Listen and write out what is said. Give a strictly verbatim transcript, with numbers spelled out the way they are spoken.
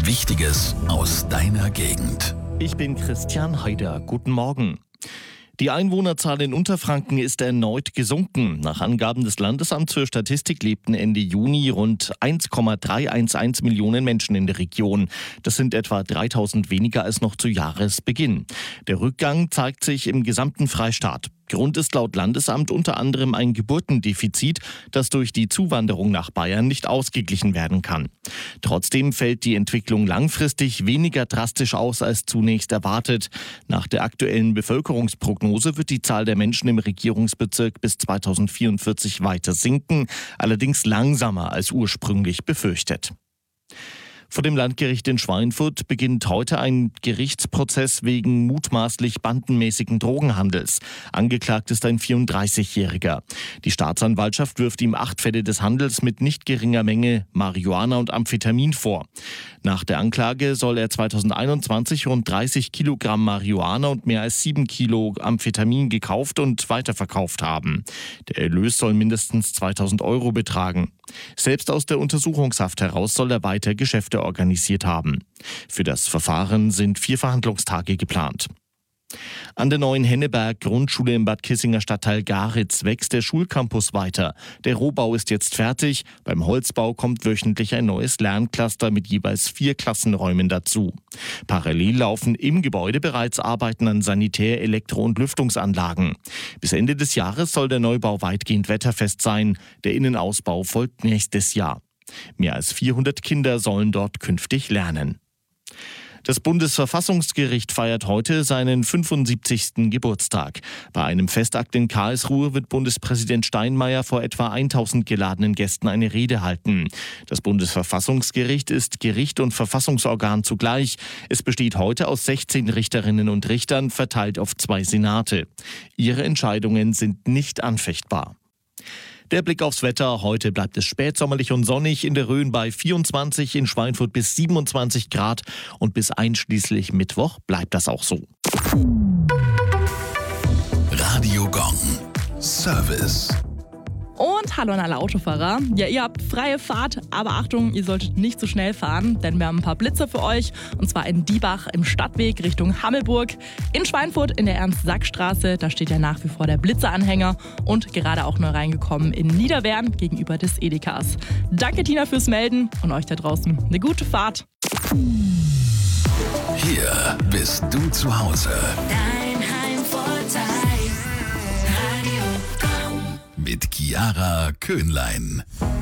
Wichtiges aus deiner Gegend. Ich bin Christian Heider. Guten Morgen. Die Einwohnerzahl in Unterfranken ist erneut gesunken. Nach Angaben des Landesamts für Statistik lebten Ende Juni rund eins Komma dreihundertelf Millionen Menschen in der Region. Das sind etwa dreitausend weniger als noch zu Jahresbeginn. Der Rückgang zeigt sich im gesamten Freistaat. Grund ist laut Landesamt unter anderem ein Geburtendefizit, das durch die Zuwanderung nach Bayern nicht ausgeglichen werden kann. Trotzdem fällt die Entwicklung langfristig weniger drastisch aus als zunächst erwartet. Nach der aktuellen Bevölkerungsprognose wird die Zahl der Menschen im Regierungsbezirk bis zweitausendvierundvierzig weiter sinken, allerdings langsamer als ursprünglich befürchtet. Vor dem Landgericht in Schweinfurt beginnt heute ein Gerichtsprozess wegen mutmaßlich bandenmäßigen Drogenhandels. Angeklagt ist ein vierunddreißigjähriger. Die Staatsanwaltschaft wirft ihm acht Fälle des Handels mit nicht geringer Menge Marihuana und Amphetamin vor. Nach der Anklage soll er zweitausendeinundzwanzig rund dreißig Kilogramm Marihuana und mehr als sieben Kilo Amphetamin gekauft und weiterverkauft haben. Der Erlös soll mindestens zweitausend Euro betragen. Selbst aus der Untersuchungshaft heraus soll er weiter Geschäfte organisiert haben. Für das Verfahren sind vier Verhandlungstage geplant. An der neuen Henneberg-Grundschule im Bad Kissinger Stadtteil Garitz wächst der Schulcampus weiter. Der Rohbau ist jetzt fertig. Beim Holzbau kommt wöchentlich ein neues Lerncluster mit jeweils vier Klassenräumen dazu. Parallel laufen im Gebäude bereits Arbeiten an Sanitär-, Elektro- und Lüftungsanlagen. Bis Ende des Jahres soll der Neubau weitgehend wetterfest sein. Der Innenausbau folgt nächstes Jahr. Mehr als vierhundert Kinder sollen dort künftig lernen. Das Bundesverfassungsgericht feiert heute seinen fünfundsiebzigsten Geburtstag. Bei einem Festakt in Karlsruhe wird Bundespräsident Steinmeier vor etwa tausend geladenen Gästen eine Rede halten. Das Bundesverfassungsgericht ist Gericht und Verfassungsorgan zugleich. Es besteht heute aus sechzehn Richterinnen und Richtern, verteilt auf zwei Senate. Ihre Entscheidungen sind nicht anfechtbar. Der Blick aufs Wetter. Heute bleibt es spätsommerlich und sonnig. In der Rhön bei vierundzwanzig, in Schweinfurt bis siebenundzwanzig Grad. Und bis einschließlich Mittwoch bleibt das auch so. Radio Gong. Service. Und hallo an alle Autofahrer. Ja, ihr habt freie Fahrt, aber Achtung, ihr solltet nicht zu schnell fahren, denn wir haben ein paar Blitzer für euch. Und zwar in Diebach im Stadtweg Richtung Hammelburg. In Schweinfurt in der Ernst-Sack-Straße, da steht ja nach wie vor der Blitzeranhänger. Und gerade auch neu reingekommen in Niederwern gegenüber des Edekas. Danke Tina fürs Melden und euch da draußen eine gute Fahrt. Hier bist du zu Hause. Dein Heimvorteil. Radio Gong. Mit Chiara Köhnlein.